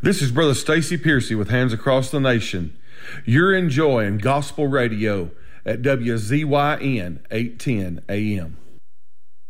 This is Brother Stacy Piercy with Hands Across the Nation. You're enjoying Gospel Radio at WZYN 810 AM.